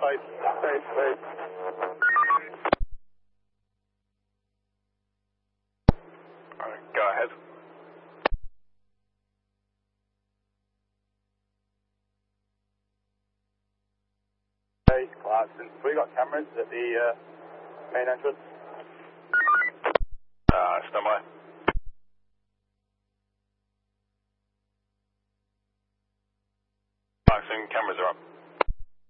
Space. Go ahead. Hey, Clarkson. We got cameras at the main entrance. Stand by. Clarkson, cameras are up.